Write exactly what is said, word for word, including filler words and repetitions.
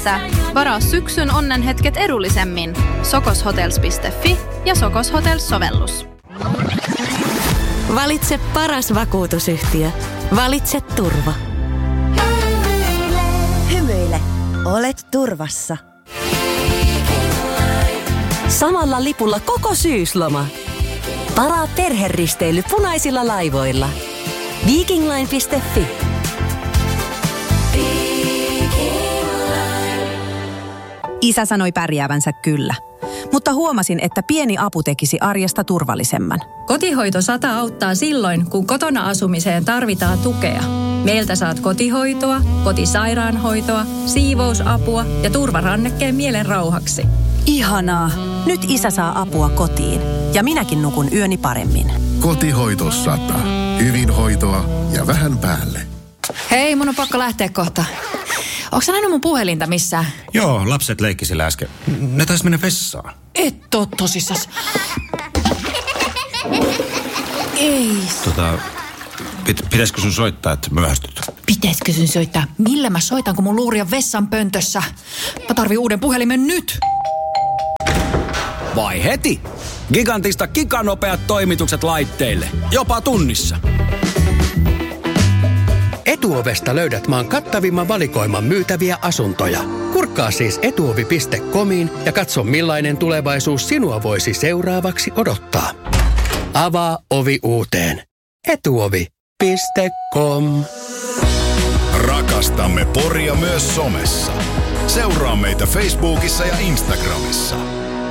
Kylässä. Varaa syksyn onnenhetket edullisemmin. sokos-hotels piste fi ja Sokos Hotels-sovellus. Valitse paras vakuutusyhtiö. Valitse turva. Hymyile. Olet turvassa. Samalla lipulla koko syysloma. Varaa perheristeily punaisilla laivoilla. Vikingline piste fi. Isä sanoi pärjäävänsä kyllä, mutta huomasin, että pieni apu tekisi arjesta turvallisemman. Kotihoito sata auttaa silloin, kun kotona asumiseen tarvitaan tukea. Meiltä saat kotihoitoa, kotisairaanhoitoa, siivousapua ja turvarannekkeen mielen rauhaksi. Ihanaa. Nyt isä saa apua kotiin ja minäkin nukun yöni paremmin. Kotihoito sata. Hyvinhoitoa ja vähän päälle. Hei, mun on pakko lähteä kohta. Onko sä nähnyt mun puhelinta missään? Joo, lapset leikkisillä äsken. Ne taisi mennä vessaan. Et oo tosissas. Ei. Tota, pit, pitäisikö sun soittaa, että myöhästyt? Pitäisikö sun soittaa? Millä mä soitan, kun mun luuri on vessan pöntössä? Mä tarvin uuden puhelimen nyt. Vai heti? Gigantista giganopeat toimitukset laitteille. Jopa tunnissa. Etuovesta löydät maan kattavimman valikoiman myytäviä asuntoja. Kurkkaa siis etuovi piste comiin ja katso millainen tulevaisuus sinua voisi seuraavaksi odottaa. Avaa ovi uuteen. etuovi piste com. Rakastamme Poria myös somessa. Seuraa meitä Facebookissa ja Instagramissa.